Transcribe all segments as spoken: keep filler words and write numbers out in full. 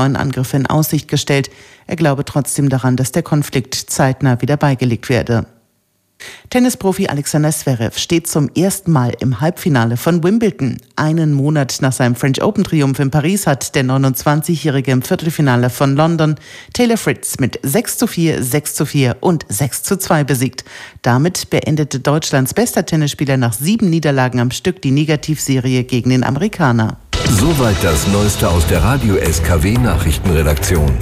neuen Angriffe in Aussicht gestellt. Er glaube trotzdem daran, dass der Konflikt zeitnah wieder beigelegt werde. Tennisprofi Alexander Zverev steht zum ersten Mal im Halbfinale von Wimbledon. Einen Monat nach seinem French Open-Triumph in Paris hat der neunundzwanzigjährige im Viertelfinale von London Taylor Fritz mit sechs zu vier, sechs zu vier und sechs zu zwei besiegt. Damit beendete Deutschlands bester Tennisspieler nach sieben Niederlagen am Stück die Negativserie gegen den Amerikaner. Soweit das Neueste aus der Radio-S K W-Nachrichtenredaktion.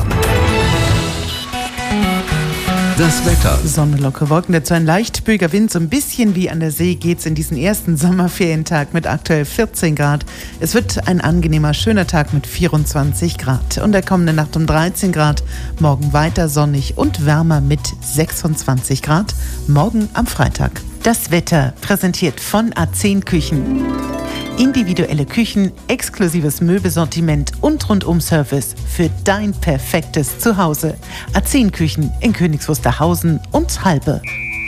Das Wetter. Sonne, lockere Wolken, dazu ein leicht böiger Wind. So ein bisschen wie an der See geht's in diesen ersten Sommerferientag mit aktuell vierzehn Grad. Es wird ein angenehmer, schöner Tag mit vierundzwanzig Grad. Und der kommende Nacht um dreizehn Grad. Morgen weiter sonnig und wärmer mit sechsundzwanzig Grad. Morgen am Freitag. Das Wetter präsentiert von A zehn Küchen. Individuelle Küchen, exklusives Möbelsortiment und Rundum-Service für dein perfektes Zuhause. A zehn Küchen in Königs Wusterhausen und Halbe.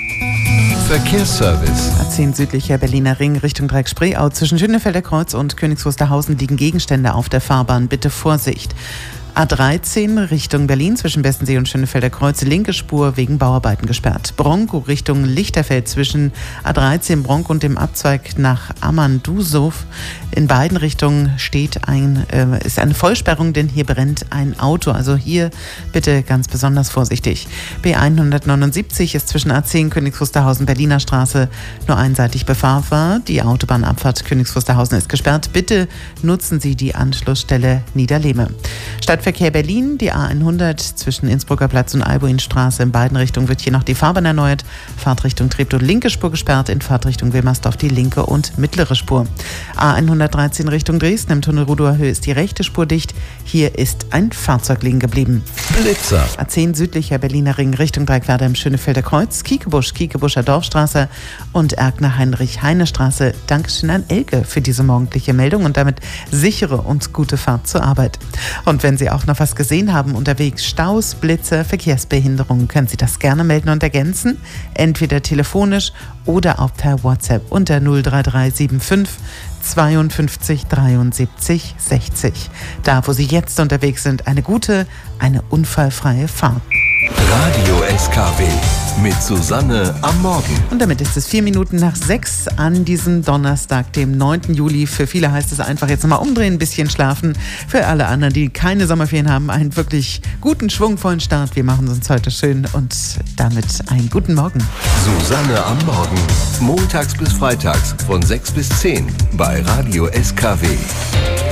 Verkehrsservice. A zehn südlicher Berliner Ring Richtung Dreieck-Spreeau. Zwischen Schönefelder Kreuz und Königs Wusterhausen liegen Gegenstände auf der Fahrbahn. Bitte Vorsicht. A dreizehn Richtung Berlin zwischen Bestensee und Schönefelder Kreuz, linke Spur wegen Bauarbeiten gesperrt. Bronco Richtung Lichterfeld zwischen A dreizehn Bronco und dem Abzweig nach Ammandusow. In beiden Richtungen steht ein, äh, ist eine Vollsperrung, denn hier brennt ein Auto. Also hier bitte ganz besonders vorsichtig. B hundertneunundsiebzig ist zwischen A zehn Königs Wusterhausen Berliner Straße nur einseitig befahrbar. Die Autobahnabfahrt Königs Wusterhausen ist gesperrt. Bitte nutzen Sie die Anschlussstelle Niederlehme. Stadtverkehr Berlin, die A hundert zwischen Innsbrucker Platz und Albuinstraße. In beiden Richtungen wird hier noch die Fahrbahn erneuert. Fahrtrichtung Treptow linke Spur gesperrt, in Fahrtrichtung Wilmersdorf die linke und mittlere Spur. A hundertdreizehn Richtung Dresden, im Tunnel Rudower Höhe ist die rechte Spur dicht. Hier ist ein Fahrzeug liegen geblieben. Blitzer. A zehn südlicher Berliner Ring Richtung Dreieckwerder im Schönefelder Kreuz, Kiekebusch, Kiekebuscher Dorfstraße und Erkner Heinrich-Heine-Straße. Dankeschön an Elke für diese morgendliche Meldung und damit sichere und gute Fahrt zur Arbeit. Und wenn Sie auch noch was gesehen haben unterwegs, Staus, Blitze, Verkehrsbehinderungen, können Sie das gerne melden und ergänzen. Entweder telefonisch oder auch per WhatsApp unter null drei drei sieben fünf zweiundfünfzig dreiundsiebzig sechzig. Da, wo Sie jetzt unterwegs sind, eine gute, eine unfallfreie Fahrt. Radio S K W mit Susanne am Morgen. Und damit ist es vier Minuten nach sechs an diesem Donnerstag, dem neunten Juli. Für viele heißt es einfach jetzt nochmal umdrehen, ein bisschen schlafen. Für alle anderen, die keine Sommerferien haben, einen wirklich guten, schwungvollen Start. Wir machen es uns heute schön und damit einen guten Morgen. Susanne am Morgen. Montags bis freitags von sechs bis zehn bei Radio S K W.